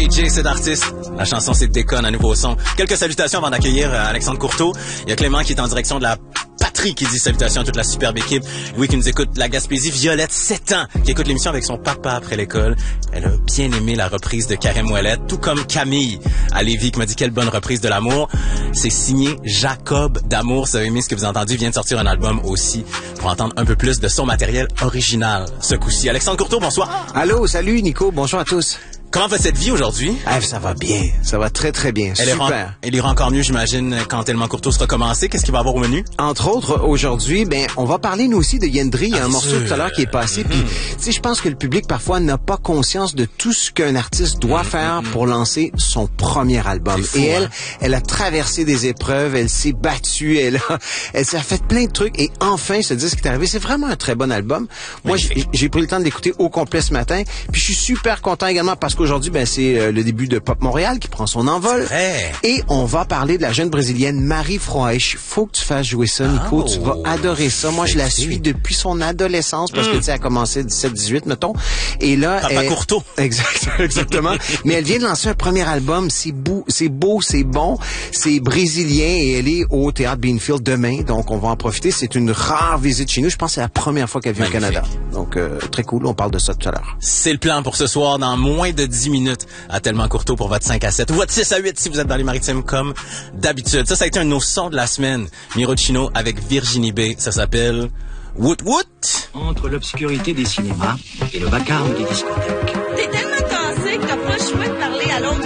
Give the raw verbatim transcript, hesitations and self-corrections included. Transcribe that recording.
J J, c'est d'artiste. La chanson, c'est Déconne, un nouveau son. Quelques salutations avant d'accueillir euh, Alexandre Courteau. Il y a Clément qui est en direction de la patrie qui dit salutations à toute la superbe équipe. Oui, qui nous écoute la Gaspésie. Violette, sept ans, qui écoute l'émission avec son papa après l'école. Elle a bien aimé la reprise de Karim Ouellet, tout comme Camille à Lévis qui m'a dit quelle bonne reprise de l'amour. C'est signé Jacob d'Amour. Si vous avez aimé ce que vous avez entendu, il vient de sortir un album aussi pour entendre un peu plus de son matériel original ce coup-ci. Alexandre Courteau, bonsoir. Allô, salut Nico, bonjour à tous. Comment va cette vie aujourd'hui? Ah, ça va bien, ça va très très bien, elle super. Ira, elle ira encore mieux, j'imagine, quand Tellement Courteau sera commencé. Qu'est-ce qu'il va y avoir au menu? Entre autres, aujourd'hui, ben, on va parler nous aussi de Yendri. Il y a un morceau tout à l'heure qui est passé. Puis, tu sais, je pense que le public parfois n'a pas conscience de tout ce qu'un artiste doit faire pour lancer son premier album. Fou, et elle, hein? elle a traversé des épreuves, elle s'est battue, elle a, elle s'est fait plein de trucs. Et enfin, ce disque est arrivé. C'est vraiment un très bon album. Moi, j'ai, j'ai pris le temps de l'écouter au complet ce matin. Puis, je suis super content également parce qu'aujourd'hui, ben, c'est le début de Pop Montréal qui prend son envol. Hey. Et on va parler de la jeune brésilienne Marie Froesch. Faut que tu fasses jouer ça, Nico. Oh, tu vas adorer ça. Moi, je la suis depuis son adolescence parce mm. que tu sais, elle a commencé dix-sept dix-huit, mettons. Et là, Papa elle... Courteau. Exact, exactement. Mais elle vient de lancer un premier album. C'est beau, c'est beau, c'est bon. C'est brésilien et elle est au Théâtre Beanfield demain. Donc, on va en profiter. C'est une rare visite chez nous. Je pense que c'est la première fois qu'elle vient Magnifique. Au Canada. Donc, euh, très cool. On parle de ça tout à l'heure. C'est le plan pour ce soir dans moins de dix minutes. À Tellement Courteau pour votre cinq à sept ou votre six à huit si vous êtes dans les maritimes comme d'habitude. Ça, ça a été un de nos sons de la semaine. Miro Chino avec Virginie B. Ça s'appelle Woot Woot. Entre l'obscurité des cinémas et le vacarme des discothèques. T'es tellement tassé que t'as pas le choix de parler à l'autre